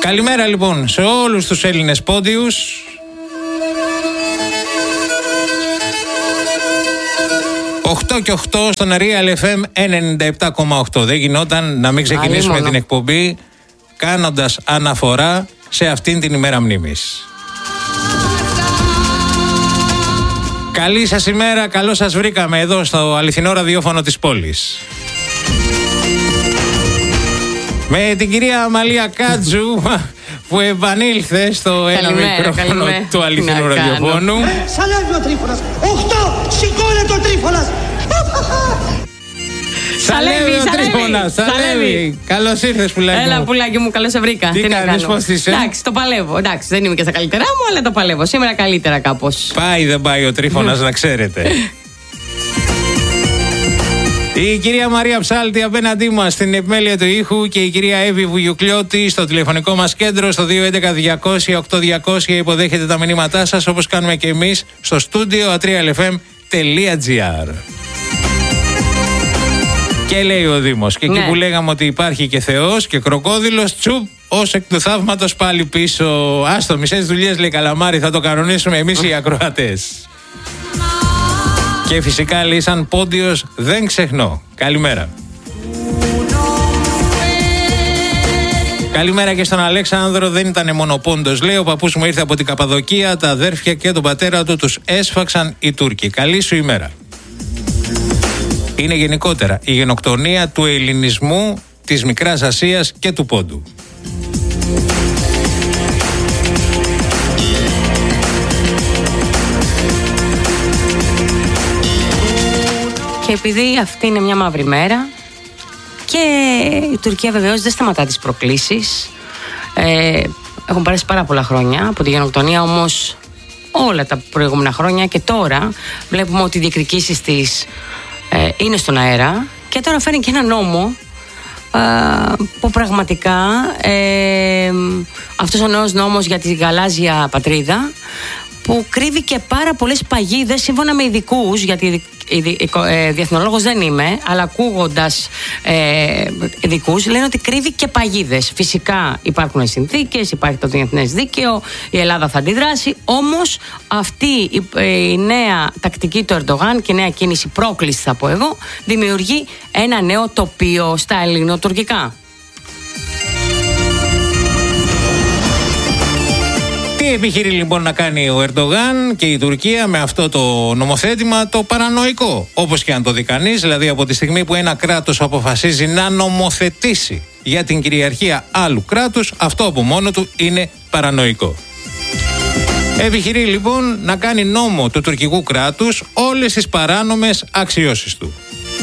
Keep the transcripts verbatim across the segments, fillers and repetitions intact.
Καλημέρα λοιπόν σε όλους τους Έλληνες πόντιους. οκτώ και οκτώ στον Real εφ εμ ενενήντα επτά κόμμα οκτώ. Δεν γινόταν να μην ξεκινήσουμε την εκπομπή κάνοντας αναφορά σε αυτήν την ημέρα μνήμης. Καλή σας ημέρα, καλώς σας βρήκαμε εδώ στο αληθινό ραδιόφωνο της πόλης. Με την κυρία Αμαλία Κάτζου που επανήλθε στο ένα μικρόφωνο του αληθινού ραδιοφώνου. Σαλεύει ο Τρίφωνας. Οχτώ, σηκώνεται ο Τρίφωνας. Σαλεύει ο Τρίφωνας, σαλεύει. Καλώς ήρθες πουλάκι μου. Έλα πουλάκι μου, καλώς σε βρήκα. Τι, Τι κάνεις, πώς είσαι? Εντάξει, το παλεύω. Εντάξει, δεν είμαι και στα καλύτερά μου, αλλά το παλεύω. Σήμερα καλύτερα κάπως. Πάει δεν πάει ο Τρίφωνας, να ξέρετε. Η κυρία Μαρία Ψάλτη απέναντί μας στην επιμέλεια του ήχου και η κυρία Εύη Βουγιουκλιώτη στο τηλεφωνικό μας κέντρο στο δύο έντεκα διακόσια οκτώ διακόσια υποδέχεται τα μηνύματά σας όπως κάνουμε και εμείς στο στούντιο ατρία εφ εμ τελεία τζι άρ. Και λέει ο Δήμος, και εκεί ναι. που λέγαμε ότι υπάρχει και Θεός και κροκόδιλος, τσουπ, ως εκ του θαύματος πάλι πίσω. Άστο, μισές δουλειές λέει Καλαμάρη, θα το κανονίσουμε εμείς οι ακροατές. Και φυσικά λέει σαν πόντιος δεν ξεχνώ. Καλημέρα. Καλημέρα και στον Αλέξανδρο, δεν ήταν μόνο πόντος λέει, ο παππούς μου ήρθε από την Καπαδοκία, τα αδέρφια και τον πατέρα του τους έσφαξαν οι Τούρκοι. Καλή σου ημέρα. Είναι γενικότερα η γενοκτονία του ελληνισμού, της Μικράς Ασίας και του Πόντου. Και επειδή αυτή είναι μια μαύρη μέρα και η Τουρκία βεβαίως δεν σταματά τις προκλήσεις, ε, έχουν περάσει πάρα πολλά χρόνια από τη γενοκτονία, όμως όλα τα προηγούμενα χρόνια και τώρα βλέπουμε ότι οι διεκδικήσεις της ε, είναι στον αέρα και τώρα φέρνει και ένα νόμο ε, που πραγματικά ε, αυτός ο νέος νόμος για τη γαλάζια πατρίδα που κρύβει και πάρα πολλές παγίδες σύμφωνα με ειδικούς, γιατί ε, διεθνολόγος δεν είμαι, αλλά ακούγοντας ε, ειδικούς λένε ότι κρύβει και παγίδες. Φυσικά υπάρχουν συνθήκες, υπάρχει το διεθνές δίκαιο, η Ελλάδα θα αντιδράσει, όμως αυτή η, ε, η νέα τακτική του Ερντογάν και η νέα κίνηση πρόκληση θα πω εγώ δημιουργεί ένα νέο τοπίο στα ελληνοτουρκικά. Τι επιχειρεί λοιπόν να κάνει ο Ερντογάν και η Τουρκία με αυτό το νομοθέτημα το παρανοϊκό, όπως και αν το δει κανείς, δηλαδή από τη στιγμή που ένα κράτος αποφασίζει να νομοθετήσει για την κυριαρχία άλλου κράτους, αυτό από μόνο του είναι παρανοϊκό. Επιχειρεί λοιπόν να κάνει νόμο του τουρκικού κράτους όλες τις παράνομες αξιώσεις του,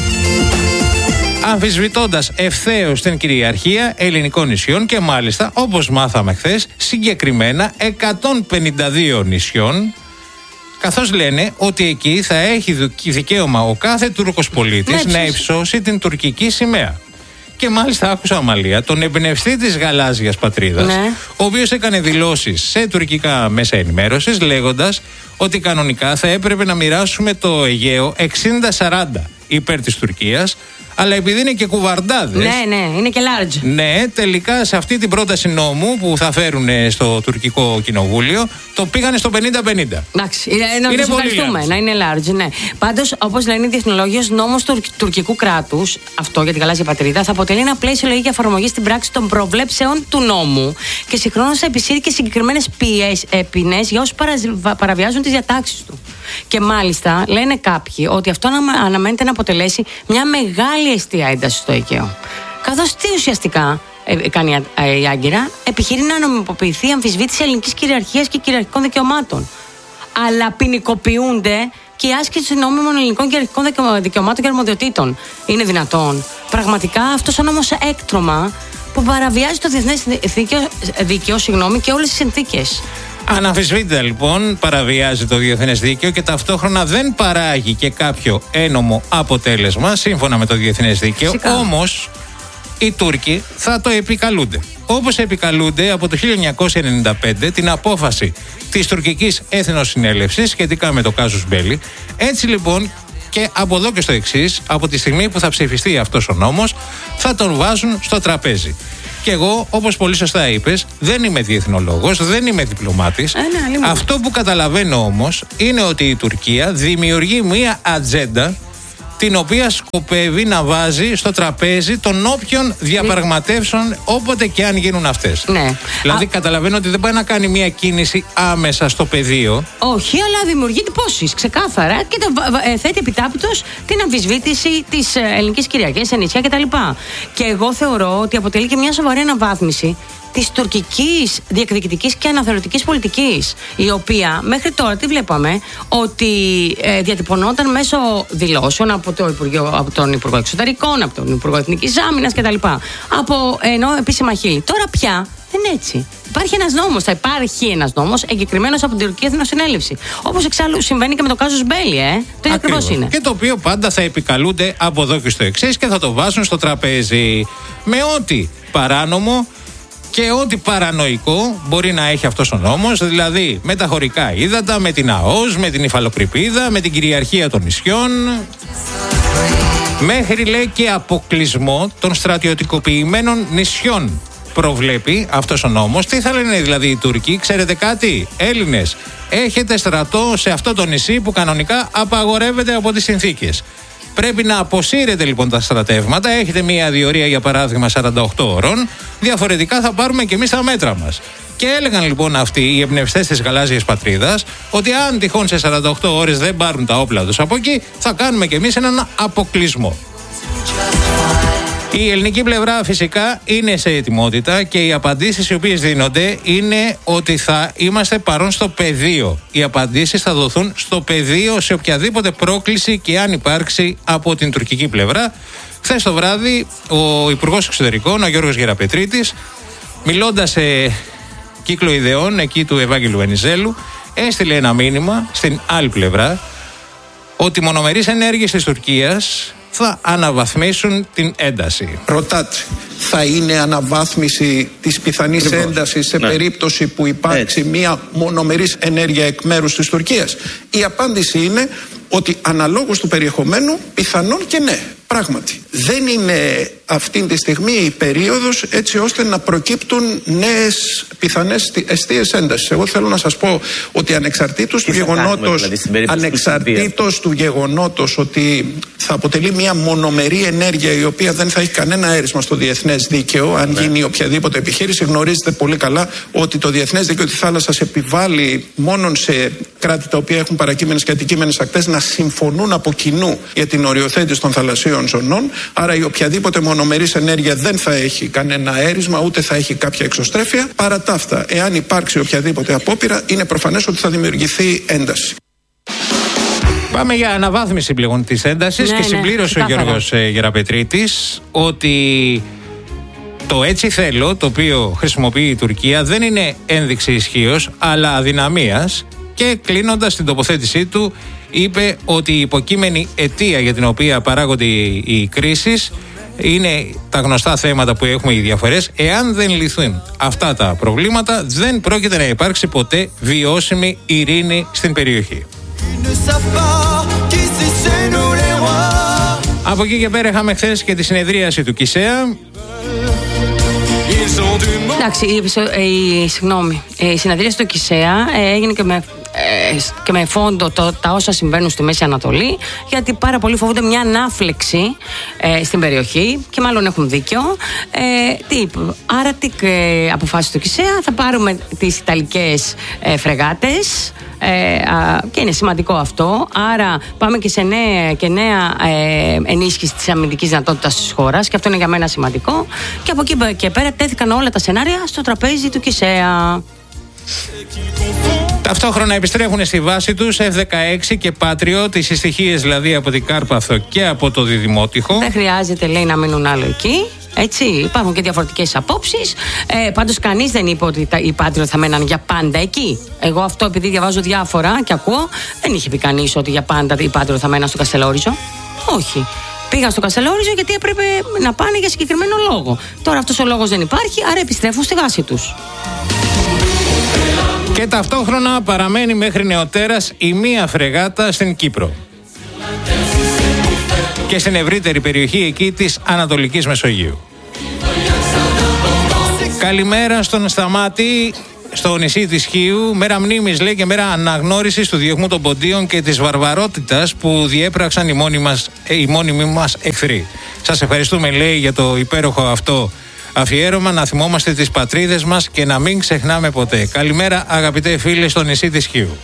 αμφισβητώντας ευθέως την κυριαρχία ελληνικών νησιών και μάλιστα, όπως μάθαμε χθες, συγκεκριμένα εκατόν πενήντα δύο νησιών, καθώς λένε ότι εκεί θα έχει δικαίωμα ο κάθε Τούρκος πολίτης να υψώσει την τουρκική σημαία. Και μάλιστα άκουσα, Αμαλία, τον εμπνευστή της γαλάζιας πατρίδας, ναι. ο οποίος έκανε δηλώσεις σε τουρκικά μέσα ενημέρωσης λέγοντας ότι κανονικά θα έπρεπε να μοιράσουμε το Αιγαίο εξήντα σαράντα υπέρ της Τουρκίας, αλλά επειδή είναι και κουβαρντάδες. Ναι, ναι, είναι και large. Ναι, τελικά σε αυτή την πρόταση νόμου που θα φέρουν στο τουρκικό κοινοβούλιο, το πήγανε στο πενήντα πενήντα. Εντάξει, να τους ευχαριστούμε, να είναι large, ναι. Πάντως, όπως λένε οι διεθνολόγοι, ο νόμος του τουρκικού κράτους, αυτό για την γαλάζια πατρίδα, θα αποτελεί ένα πλαίσιο λογική εφαρμογή στην πράξη των προβλέψεων του νόμου και συγχρόνως θα επισύρει και συγκεκριμένες ποινές για όσους παραβιάζουν τις διατάξεις του. Και μάλιστα λένε κάποιοι ότι αυτό αναμένεται να αποτελέσει μια μεγάλη αιστεία ένταση στο Αιγαίο. Καθώς τι ουσιαστικά ε, κάνει η Άγκυρα, επιχειρεί να νομιμοποιηθεί η αμφισβήτηση ελληνικής κυριαρχίας και κυριαρχικών δικαιωμάτων. Αλλά ποινικοποιούνται και η άσκηση νόμιμων ελληνικών κυριαρχικών δικαιωμάτων και αρμοδιοτήτων. Είναι δυνατόν? Πραγματικά αυτός ο νόμος έκτρωμα που παραβιάζει το διεθνές δίκαιο, δίκαιο συγγνώμη, και όλες τις συνθήκες. Αναμφισβήτητα λοιπόν παραβιάζει το διεθνές δίκαιο και ταυτόχρονα δεν παράγει και κάποιο ένομο αποτέλεσμα σύμφωνα με το διεθνές δίκαιο. Φυσικά. Όμως οι Τούρκοι θα το επικαλούνται. Όπως επικαλούνται από το χίλια εννιακόσια ενενήντα πέντε την απόφαση της τουρκικής Εθνοσυνέλευσης σχετικά με το κάζους μπέλι. Έτσι λοιπόν και από εδώ και στο εξής, από τη στιγμή που θα ψηφιστεί αυτός ο νόμος, θα τον βάζουν στο τραπέζι. Και εγώ, όπως πολύ σωστά είπες, δεν είμαι διεθνολόγος, δεν είμαι διπλωμάτης. Ε, ναι, Αυτό που καταλαβαίνω όμως είναι ότι η Τουρκία δημιουργεί μία ατζέντα την οποία σκοπεύει να βάζει στο τραπέζι των όποιων διαπραγματεύσεων, όποτε και αν γίνουν αυτές. Ναι. Δηλαδή, Α... καταλαβαίνω ότι δεν πάει να κάνει μία κίνηση άμεσα στο πεδίο. Όχι, αλλά δημιουργεί εντυπώσεις ξεκάθαρα και το, ε, θέτει επιτάπητος την αμφισβήτηση της ελληνικής κυριαρχίας σε νησιά κτλ. Και εγώ θεωρώ ότι αποτελεί και μια σοβαρή αναβάθμιση της τουρκικής διεκδικητικής και αναθεωρητικής πολιτικής, η οποία μέχρι τώρα τι βλέπαμε, ότι ε, διατυπωνόταν μέσω δηλώσεων από, το Υπουργείο, από τον Υπουργό Εξωτερικών, από τον Υπουργό Εθνικής Άμυνας κτλ. Από ενώ επίσημα χείλη. Τώρα πια δεν είναι έτσι. Υπάρχει ένας νόμος, θα υπάρχει ένας νόμος εγκεκριμένος από την Τουρκική Εθνοσυνέλευση. Όπως εξάλλου συμβαίνει και με το κάζους Μπέλι, ε. Το ίδιο ακριβώς είναι. Και το οποίο πάντα θα επικαλούνται από εδώ και στο εξής και θα το βάζουν στο τραπέζι με ό,τι παράνομο και ό,τι παρανοϊκό μπορεί να έχει αυτός ο νόμος, δηλαδή με τα χωρικά ύδατα, με την ΑΟΣ, με την υφαλοκρηπίδα, με την κυριαρχία των νησιών, μέχρι λέει και αποκλεισμό των στρατιωτικοποιημένων νησιών προβλέπει αυτός ο νόμος. Τι θα λένε δηλαδή οι Τούρκοι, ξέρετε κάτι, Έλληνες, έχετε στρατό σε αυτό το νησί που κανονικά απαγορεύεται από τις συνθήκες. Πρέπει να αποσύρετε λοιπόν τα στρατεύματα. Έχετε μία διορία για παράδειγμα σαράντα οκτώ ώρων. Διαφορετικά θα πάρουμε και εμείς τα μέτρα μας. Και έλεγαν λοιπόν αυτοί οι εμπνευστές της γαλάζιας πατρίδας ότι αν τυχόν σε σαράντα οκτώ ώρες δεν πάρουν τα όπλα τους από εκεί, θα κάνουμε και εμείς έναν αποκλεισμό. Η ελληνική πλευρά φυσικά είναι σε ετοιμότητα και οι απαντήσεις οι οποίες δίνονται είναι ότι θα είμαστε παρόν στο πεδίο. Οι απαντήσεις θα δοθούν στο πεδίο σε οποιαδήποτε πρόκληση και αν υπάρξει από την τουρκική πλευρά. Χθες το βράδυ ο Υπουργός Εξωτερικών, ο Γιώργος Γεραπετρίτης, μιλώντας σε κύκλο ιδεών εκεί του Ευάγγελου Βενιζέλου, έστειλε ένα μήνυμα στην άλλη πλευρά ότι οι μονομερείς ενέργειες της Τουρκίας θα αναβαθμίσουν την ένταση. Ρωτάτε, θα είναι αναβάθμιση της πιθανής Ακριβώς. έντασης σε ναι. περίπτωση που υπάρξει Έτσι. μια μονομερής ενέργεια εκ μέρους της Τουρκίας? Η απάντηση είναι ότι αναλόγως του περιεχομένου πιθανόν και ναι. Πράγματι, δεν είναι αυτή τη στιγμή η περίοδος έτσι ώστε να προκύπτουν νέες πιθανές αιστείες έντασης. Εγώ θέλω να σας πω ότι ανεξαρτήτως, του γεγονότος, δηλαδή, ανεξαρτήτως του γεγονότος ότι θα αποτελεί μια μονομερή ενέργεια η οποία δεν θα έχει κανένα αίρισμα στο διεθνές δίκαιο, αν ναι. γίνει οποιαδήποτε επιχείρηση, γνωρίζετε πολύ καλά ότι το διεθνές δίκαιο της θάλασσας επιβάλλει μόνο σε κράτη τα οποία έχουν παρακείμενες και αντικείμενες ακτές να συμφωνούν από κοινού για την οριοθέτηση των θαλασσίων ζωνών. Άρα η οποιαδήποτε μονομερής ενέργεια δεν θα έχει κανένα αίρισμα, ούτε θα έχει κάποια εξωστρέφεια. Παρά τα αυτά, εάν υπάρξει οποιαδήποτε απόπειρα, είναι προφανές ότι θα δημιουργηθεί ένταση. Πάμε για αναβάθμιση πλέον της έντασης ναι, και συμπλήρωσε ναι, ο Γιώργος ε, Γεραπετρίτης ότι το έτσι θέλω, το οποίο χρησιμοποιεί η Τουρκία, δεν είναι ένδειξη ισχύως, αλλά αδυναμίας. Και κλείνοντας την τοποθέτησή του, είπε ότι η υποκείμενη αιτία για την οποία παράγονται οι, οι κρίσεις είναι τα γνωστά θέματα που έχουμε, οι διαφορές. Εάν δεν λυθούν αυτά τα προβλήματα, δεν πρόκειται να υπάρξει ποτέ βιώσιμη ειρήνη στην περιοχή. Από εκεί και πέρα είχαμε χθες και τη συνεδρίαση του ΚΙΣΕΑ. Εντάξει, η, η, συγγνώμη, η συνεδρίαση του ΚΙΣΕΑ έγινε και με και με φόντο το, τα όσα συμβαίνουν στη Μέση Ανατολή, γιατί πάρα πολλοί φοβούνται μια ανάφλεξη ε, στην περιοχή και μάλλον έχουν δίκιο. Ε, τι, άρα τι ε, αποφάσισε το ΚΙΣΕΑ, θα πάρουμε τις Ιταλικές ε, φρεγάτες ε, α, και είναι σημαντικό αυτό. Άρα πάμε και σε νέα, και νέα ε, ενίσχυση της αμυντικής δυνατότητας της χώρας και αυτό είναι για μένα σημαντικό. Και από εκεί και πέρα τέθηκαν όλα τα σενάρια στο τραπέζι του ΚΙΣΕΑ. Ταυτόχρονα επιστρέφουν στη βάση τους εφ δεκαέξι και Patriot, τις συστοιχίες δηλαδή από την Κάρπαθο και από το Διδημότυχο. Δεν χρειάζεται, λέει, να μείνουν άλλο εκεί. Έτσι, υπάρχουν και διαφορετικές απόψεις. Ε, πάντως, κανείς δεν είπε ότι τα, οι Patriot θα μέναν για πάντα εκεί. Εγώ αυτό, επειδή διαβάζω διάφορα και ακούω, δεν είχε πει κανείς ότι για πάντα οι Patriot θα μέναν στο Καστελόριζο. Όχι. Πήγαν στο Καστελόριζο γιατί έπρεπε να πάνε για συγκεκριμένο λόγο. Τώρα αυτός ο λόγος δεν υπάρχει, άρα επιστρέφουν στη βάση τους. Και ταυτόχρονα παραμένει μέχρι νεοτέρας η μία φρεγάτα στην Κύπρο και στην ευρύτερη περιοχή εκεί της Ανατολικής Μεσογείου. Καλημέρα στον Σταμάτη, στο νησί της Χίου. Μέρα μνήμης, λέει, και μέρα αναγνώρισης του διωγμού των ποντίων και της βαρβαρότητας που διέπραξαν οι μόνοι μας, οι μόνιμοι μας εχθροί. Σας ευχαριστούμε, λέει, για το υπέροχο αυτό αφιέρωμα. Να θυμόμαστε τις πατρίδες μας και να μην ξεχνάμε ποτέ. Καλημέρα, αγαπητέ φίλε, στο νησί της Χίου.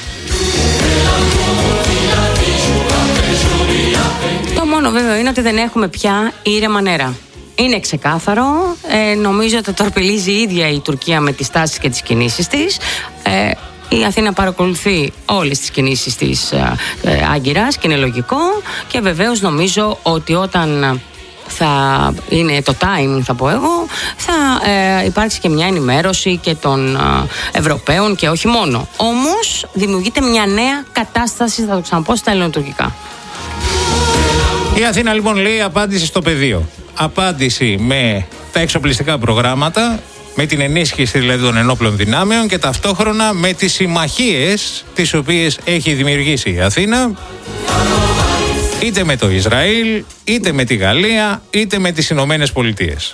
Το μόνο βέβαιο είναι ότι δεν έχουμε πια ήρεμα νερά. Είναι ξεκάθαρο. Ε, νομίζω ότι το τορπιλίζει η ίδια η Τουρκία με τις τάσεις και τις κινήσεις της. Ε, η Αθήνα παρακολουθεί όλες τις κινήσεις της ε, ε, Άγκυρας και είναι λογικό. Και βεβαίως νομίζω ότι όταν θα είναι το timing, θα πω εγώ, θα ε, υπάρξει και μια ενημέρωση και των ε, Ευρωπαίων και όχι μόνο. Όμως δημιουργείται μια νέα κατάσταση, θα το ξαναπώ, στα ελληνοτουρκικά. Η Αθήνα λοιπόν λέει απάντηση στο πεδίο. Απάντηση με τα εξοπλιστικά προγράμματα, με την ενίσχυση δηλαδή των ενόπλων δυνάμεων και ταυτόχρονα με τις συμμαχίες τις οποίες έχει δημιουργήσει η Αθήνα, είτε με το Ισραήλ, είτε με τη Γαλλία, είτε με τις Ηνωμένες Πολιτείες.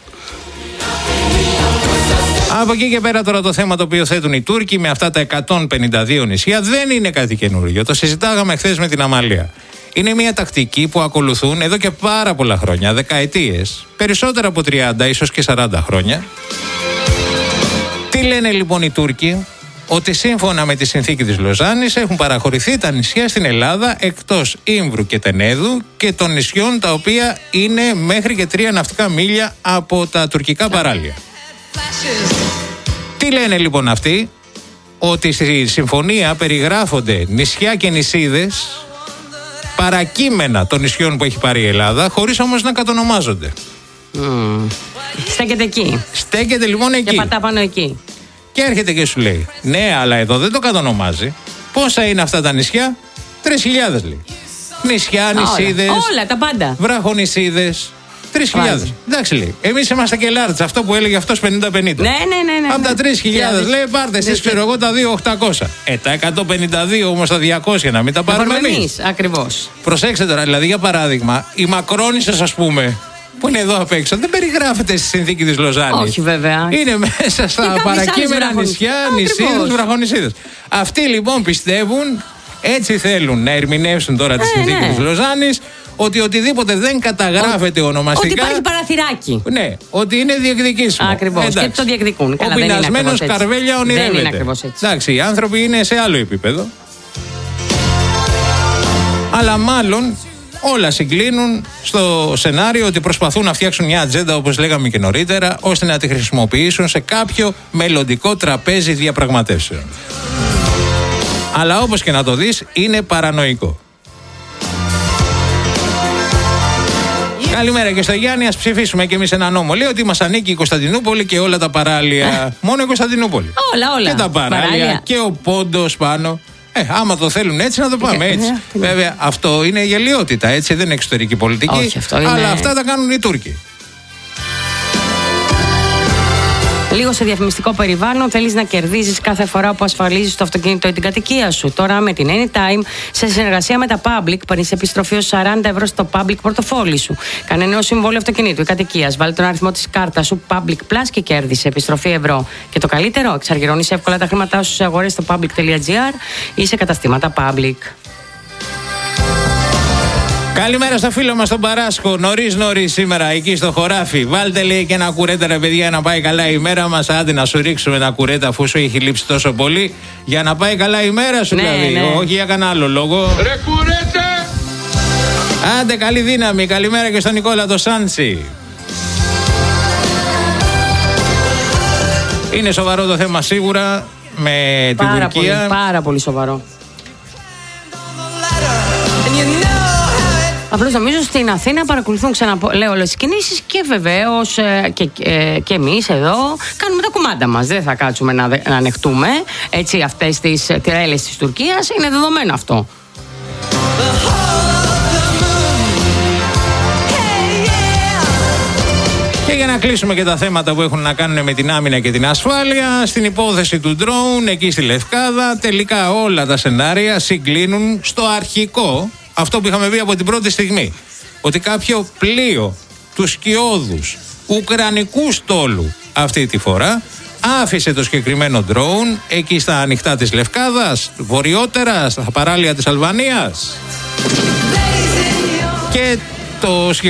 Από εκεί και πέρα τώρα το θέμα το οποίο θέτουν οι Τούρκοι με αυτά τα εκατόν πενήντα δύο νησιά δεν είναι κάτι καινούργιο. Το συζητάγαμε χθες με την Αμαλία. Είναι μια τακτική που ακολουθούν εδώ και πάρα πολλά χρόνια, δεκαετίες, περισσότερα από τριάντα, ίσως και σαράντα χρόνια. Τι λένε λοιπόν οι Τούρκοι? Ότι σύμφωνα με τη συνθήκη της Λοζάνης έχουν παραχωρηθεί τα νησιά στην Ελλάδα εκτός Ήμβρου και Τενέδου και των νησιών τα οποία είναι μέχρι και τρία ναυτικά μίλια από τα τουρκικά παράλια. Τι λένε λοιπόν αυτοί? Ότι στη συμφωνία περιγράφονται νησιά και νησίδες, παρακείμενα των νησιών που έχει πάρει η Ελλάδα, χωρίς όμως να κατονομάζονται. Mm. Στέκεται εκεί. Στέκεται λοιπόν εκεί. Και πατά πάνω εκεί. Και έρχεται και σου λέει, ναι, αλλά εδώ δεν το κατονομάζει. Πόσα είναι αυτά τα νησιά? Τρεις χιλιάδες λέει. Νησιά, νησίδες. Όλα, όλα τα πάντα. Βραχονησίδες. Τρεις χιλιάδες. Εντάξει λέει. Εμείς είμαστε και λάρτς, αυτό που έλεγε αυτός πενήντα πενήντα. Ναι, ναι, ναι. ναι Από ναι. τα τρεις χιλιάδες λέει, πάρτε εσείς, ξέρω εγώ, τα δύο χιλιάδες οκτακόσια. Ε, τα εκατόν πενήντα δύο όμως τα διακόσια να μην τα πάρουμε εμείς. Ακριβώς. Προσέξτε τώρα, δηλαδή για παράδειγμα, οι Μακρόνισσες, ας πούμε, που είναι εδώ απ' έξω, δεν περιγράφεται στη συνθήκη της Λοζάνης. Όχι, βέβαια. Είναι μέσα στα παρακείμενα νησιά, νησίδες, βραχονησίδες. Αυτοί λοιπόν πιστεύουν, έτσι θέλουν να ερμηνεύσουν τώρα τη ε, συνθήκη ναι. της Λοζάνης, ότι οτιδήποτε δεν καταγράφεται Ο, ονομαστικά. Ότι υπάρχει παραθυράκι. Ναι, ότι είναι διεκδικήσιμο. Ακριβώς. Και το διεκδικούν. Ο πεινασμένος καρβέλια ονειρεύεται. Δεν είναι ακριβώς έτσι. Εντάξει, οι άνθρωποι είναι σε άλλο επίπεδο. Αλλά μάλλον όλα συγκλίνουν στο σενάριο ότι προσπαθούν να φτιάξουν μια ατζέντα, όπως λέγαμε και νωρίτερα, ώστε να τη χρησιμοποιήσουν σε κάποιο μελλοντικό τραπέζι διαπραγματεύσεων. Αλλά όπως και να το δεις, είναι παρανοϊκό. Καλημέρα και στο Γιάννη. Ας ψηφίσουμε και εμείς ένα νόμο. Λέει ότι μας ανήκει η Κωνσταντινούπολη και όλα τα παράλια. Μόνο η Κωνσταντινούπολη. Όλα, όλα. Και τα παράλια, παράλια. Και ο Πόντος πάνω. Ε, άμα το θέλουν έτσι, να το πάμε έτσι. Ναι, βέβαια, αυτό είναι γελιότητα, έτσι, δεν είναι εξωτερική πολιτική. Όχι, αυτό είναι... Αλλά αυτά τα κάνουν οι Τούρκοι. Λίγο σε διαφημιστικό περιβάλλον, θέλεις να κερδίζεις κάθε φορά που ασφαλίζεις το αυτοκίνητο ή την κατοικία σου. Τώρα με την Anytime, σε συνεργασία με τα Public, παίρνεις επιστροφή ως σαράντα ευρώ στο Public πορτοφόλι σου. Κάνε νέο συμβόλαιο αυτοκινήτου ή κατοικίας. Βάλε τον αριθμό της κάρτας σου Public Plus και κέρδισε επιστροφή ευρώ. Και το καλύτερο, εξαργυρώνεις εύκολα τα χρήματά σου σε αγορές στο public τελεία gr ή σε καταστήματα Public. Καλημέρα στο φίλο μας τον Παράσκο. Νωρίς νωρίς σήμερα εκεί στο χωράφι. Βάλτε λέει και ένα κουρέτα ρε παιδιά να πάει καλά η μέρα μας. Άντε να σου ρίξουμε ένα κουρέτα αφού σου έχει λείψει τόσο πολύ. Για να πάει καλά η μέρα σου, ναι, δηλαδή. Ναι. Όχι για κανένα άλλο λόγο. Ρε κουρέτα! Άντε καλή δύναμη. Καλημέρα και στον Νικόλα το Σάντσι. Είναι σοβαρό το θέμα σίγουρα με την πάρα Τουρκία. Πολύ, πάρα πολύ σοβαρό. Απλώς νομίζω στην Αθήνα παρακολουθούν, ξαναλέω, όλες τις κινήσεις και βεβαίως ε, και, ε, και εμείς εδώ κάνουμε τα κουμάντα μας. Δεν θα κάτσουμε να, να ανεχτούμε έτσι αυτές τις τρέλες της Τουρκίας. Είναι δεδομένο αυτό. Και για να κλείσουμε και τα θέματα που έχουν να κάνουν με την άμυνα και την ασφάλεια, στην υπόθεση του ντρόουν εκεί στη Λευκάδα, τελικά όλα τα σενάρια συγκλίνουν στο αρχικό, αυτό που είχαμε πει από την πρώτη στιγμή. Ότι κάποιο πλοίο του σκιώδους ουκρανικού στόλου αυτή τη φορά άφησε το συγκεκριμένο ντρόουν εκεί στα ανοιχτά της Λευκάδας, βορειότερα, στα παράλια της Αλβανίας. Και το